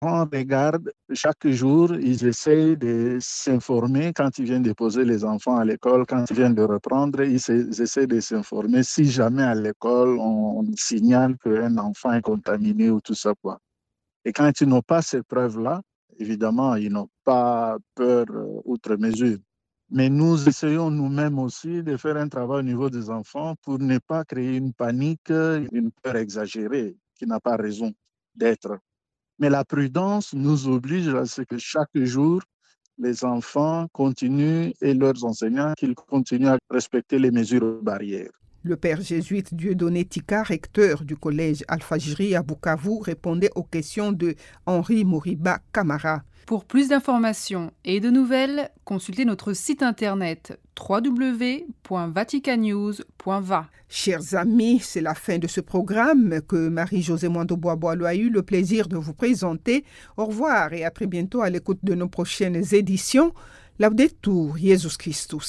regardent chaque jour, ils essayent de s'informer quand ils viennent déposer les enfants à l'école, quand ils viennent de reprendre, ils essaient de s'informer si jamais à l'école on signale qu'un enfant est contaminé ou tout ça, quoi. Et quand ils n'ont pas ces preuves-là, évidemment, ils n'ont pas peur outre mesure. Mais nous essayons nous-mêmes aussi de faire un travail au niveau des enfants pour ne pas créer une panique, une peur exagérée qui n'a pas raison d'être. Mais la prudence nous oblige à ce que chaque jour, les enfants continuent et leurs enseignants qu'ils continuent à respecter les mesures barrières. Le père jésuite Dieudonné Tika, recteur du collège Al-Fajri à Bukavu, répondait aux questions de Henri Moriba Camara. Pour plus d'informations et de nouvelles, consultez notre site internet www.vaticanews.va. Chers amis, c'est la fin de ce programme que Marie-Josée Mwando-Bois-Boileau a eu le plaisir de vous présenter. Au revoir et à très bientôt à l'écoute de nos prochaines éditions. Laudetur Jesus Christus.